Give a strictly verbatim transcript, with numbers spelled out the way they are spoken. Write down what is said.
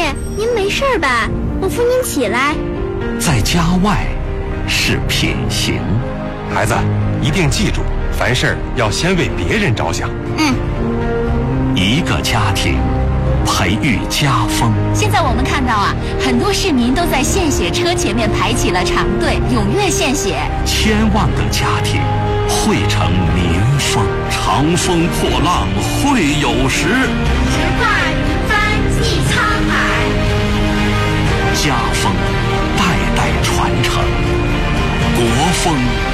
爷，您没事吧？我扶您起来。 在家外是品行。 孩子，一定记住，凡事要先为别人着想。 嗯。 一个家庭培育家风。 现在我们看到啊，很多市民都在献血车前面排起了长队，踊跃献血。 千万个家庭汇成民风。长风破浪会有时， 直挂云帆济沧海。 家风代代传承，国风